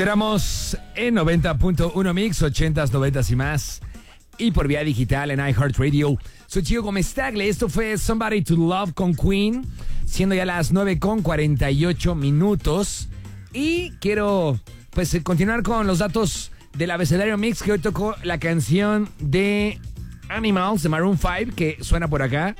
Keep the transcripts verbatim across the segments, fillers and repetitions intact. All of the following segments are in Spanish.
Continuamos en noventa punto uno Mix, ochentas, noventas y más. Y por vía digital en iHeartRadio. Soy Gio Gómez Tagle. Esto fue Somebody to Love con Queen. Siendo ya las nueve con cuarenta y ocho minutos. Y quiero pues continuar con los datos del abecedario Mix, que hoy tocó la canción de Animals de Maroon cinco, que suena por acá.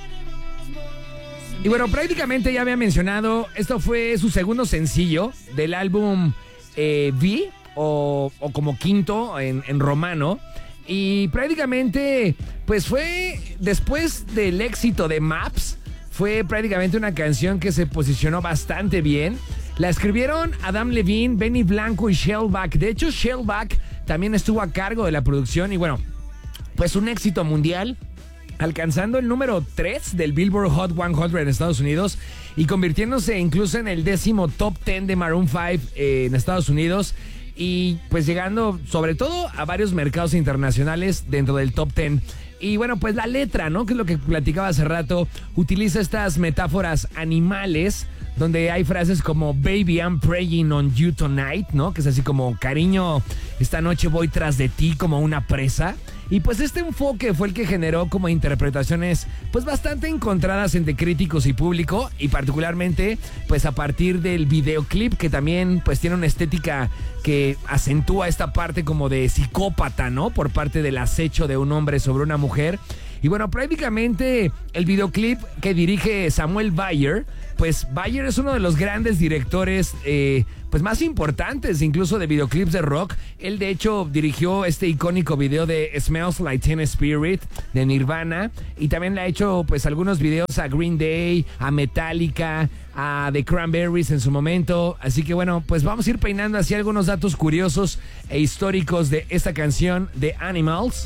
Y bueno, prácticamente ya había mencionado, esto fue su segundo sencillo del álbum eh, V, o, o como quinto en, en romano. Y prácticamente, pues fue después del éxito de Maps, fue prácticamente una canción que se posicionó bastante bien. La escribieron Adam Levine, Benny Blanco y Shellback. De hecho, Shellback también estuvo a cargo de la producción y bueno, pues un éxito mundial, alcanzando el número tres del Billboard Hot cien en Estados Unidos y convirtiéndose incluso en el décimo top diez de Maroon cinco eh, en Estados Unidos, y pues llegando sobre todo a varios mercados internacionales dentro del top diez. Y bueno, pues la letra, ¿no? Que es lo que platicaba hace rato, utiliza estas metáforas animales, donde hay frases como Baby, I'm praying on you tonight, ¿no? Que es así como, cariño, esta noche voy tras de ti como una presa. Y pues este enfoque fue el que generó como interpretaciones pues bastante encontradas entre críticos y público, y particularmente pues a partir del videoclip, que también pues tiene una estética que acentúa esta parte como de psicópata, ¿no? Por parte del acecho de un hombre sobre una mujer. Y bueno, prácticamente el videoclip que dirige Samuel Bayer, pues Bayer es uno de los grandes directores eh, pues más importantes incluso de videoclips de rock. Él de hecho dirigió este icónico video de Smells Like Teen Spirit de Nirvana, y también le ha hecho pues algunos videos a Green Day, a Metallica, a The Cranberries en su momento. Así que bueno, pues vamos a ir peinando así algunos datos curiosos e históricos de esta canción de Animals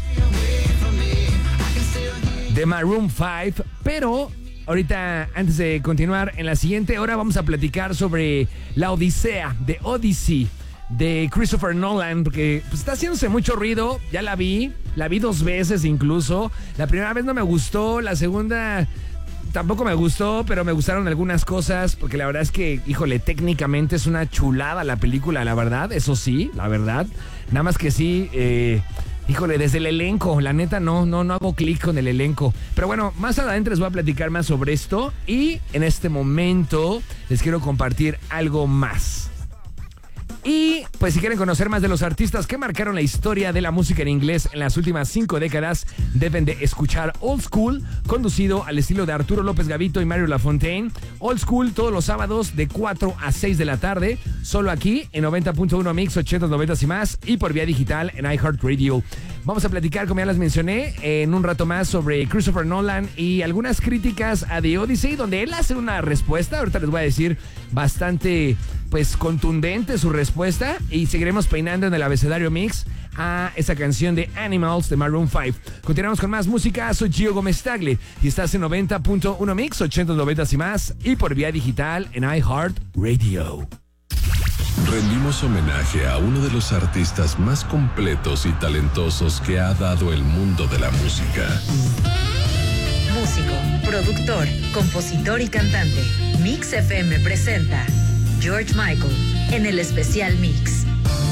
de Maroon cinco, pero ahorita, antes de continuar, en la siguiente hora vamos a platicar sobre la Odisea, de Odyssey, de Christopher Nolan, porque pues, está haciéndose mucho ruido. Ya la vi, la vi dos veces incluso. La primera vez no me gustó, la segunda tampoco me gustó, pero me gustaron algunas cosas, porque la verdad es que, híjole, técnicamente es una chulada la película, la verdad, eso sí, la verdad. Nada más que sí, eh... híjole, desde el elenco, la neta no, no, no hago clic con el elenco. Pero bueno, más adelante les voy a platicar más sobre esto, y en este momento les quiero compartir algo más. Y pues si quieren conocer más de los artistas que marcaron la historia de la música en inglés en las últimas cinco décadas, deben de escuchar Old School, conducido al estilo de Arturo López Gavito y Mario Lafontaine. Old School todos los sábados de cuatro a seis de la tarde, solo aquí en noventa punto uno Mix, ochentas, noventas y más, y por vía digital en iHeartRadio. Vamos a platicar, como ya les mencioné, en un rato más sobre Christopher Nolan y algunas críticas a The Odyssey, donde él hace una respuesta, ahorita les voy a decir, bastante pues contundente su respuesta, y seguiremos peinando en el abecedario Mix a esa canción de Animals de Maroon cinco. Continuamos con más música. Soy Gio Gómez Tagle y estás en noventa punto uno Mix, ochentas, noventas y más, y por vía digital en iHeartRadio. Rendimos homenaje a uno de los artistas más completos y talentosos que ha dado el mundo de la música. Músico, productor, compositor y cantante. Mix F M presenta George Michael en el especial Mix.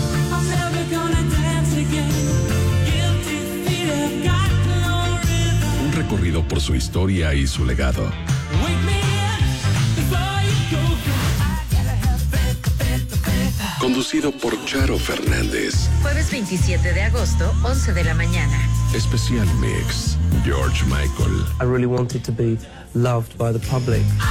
Un recorrido por su historia y su legado. Conducido por Charo Fernández. Jueves veintisiete de agosto, once de la mañana. Especial Mix, George Michael. I really wanted to be loved by the public.